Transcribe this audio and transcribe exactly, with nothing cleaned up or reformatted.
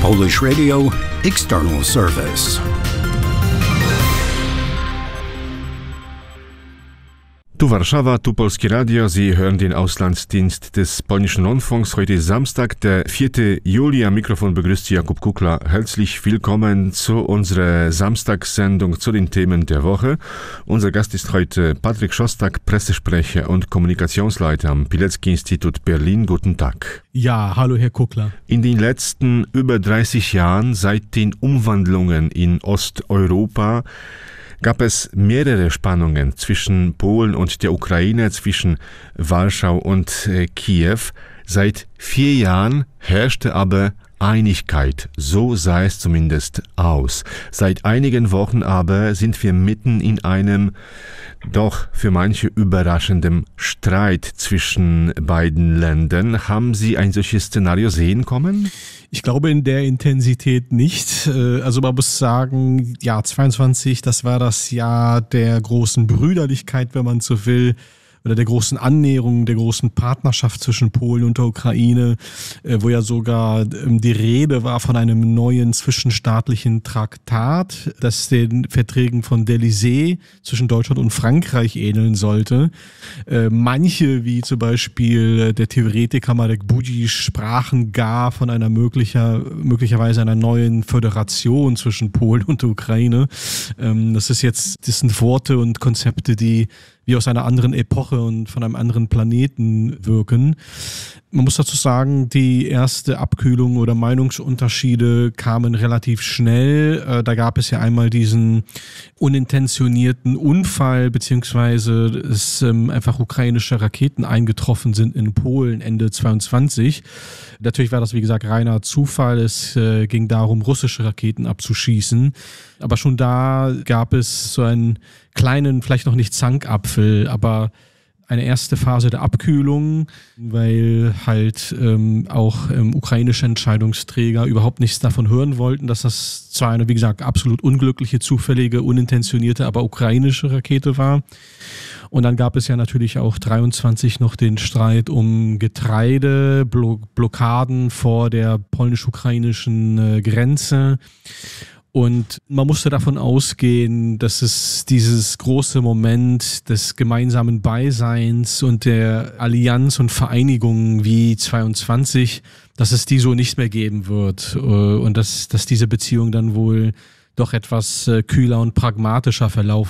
Polish Radio External Service. Tu Warszawa, tu Polskie Radio. Sie hören den Auslandsdienst des polnischen Rundfunks. Heute ist Samstag, der vierten Juli. Am Mikrofon begrüßt Sie Jakub Kukla. Herzlich willkommen zu unserer Samstagssendung zu den Themen der Woche. Unser Gast ist heute Patryk Szostak, Pressesprecher und Kommunikationsleiter am Pilecki-Institut Berlin. Guten Tag. Ja, hallo Herr Kukla. In den letzten über dreißig Jahren, seit den Umwandlungen in Osteuropa, gab es mehrere Spannungen zwischen Polen und der Ukraine, zwischen Warschau und äh, Kiew. Seit vier Jahren herrschte aber Einigkeit, so sah es zumindest aus. Seit einigen Wochen aber sind wir mitten in einem doch für manche überraschenden Streit zwischen beiden Ländern. Haben Sie ein solches Szenario sehen kommen? Ich glaube in der Intensität nicht. Also man muss sagen, Jahr zweiundzwanzig, das war das Jahr der großen Brüderlichkeit, wenn man so will, oder der großen Annäherung, der großen Partnerschaft zwischen Polen und der Ukraine, wo ja sogar die Rede war von einem neuen zwischenstaatlichen Traktat, das den Verträgen von d'Élysée zwischen Deutschland und Frankreich ähneln sollte. Manche, wie zum Beispiel der Theoretiker Marek Budis, sprachen gar von einer möglicher, möglicherweise einer neuen Föderation zwischen Polen und der Ukraine. Das ist jetzt, das sind Worte und Konzepte, die wie aus einer anderen Epoche und von einem anderen Planeten wirken. Man muss dazu sagen, die erste Abkühlung oder Meinungsunterschiede kamen relativ schnell. Da gab es ja einmal diesen unintentionierten Unfall, beziehungsweise es ähm, einfach ukrainische Raketen eingetroffen sind in Polen Ende zweiundzwanzig. Natürlich war das, wie gesagt, reiner Zufall. Es äh, ging darum, russische Raketen abzuschießen. Aber schon da gab es so einen kleinen, vielleicht noch nicht Zankapfel, aber eine erste Phase der Abkühlung, weil halt ähm, auch ähm, ukrainische Entscheidungsträger überhaupt nichts davon hören wollten, dass das zwar eine, wie gesagt, absolut unglückliche, zufällige, unintentionierte, aber ukrainische Rakete war. Und dann gab es ja natürlich auch dreiundzwanzig noch den Streit um Getreide, Blo- Blockaden vor der polnisch-ukrainischen äh, Grenze. Und man musste davon ausgehen, dass es dieses große Moment des gemeinsamen Beiseins und der Allianz und Vereinigung wie zweiundzwanzig, dass es die so nicht mehr geben wird und dass, dass diese Beziehung dann wohl doch etwas kühler und pragmatischer verlaufen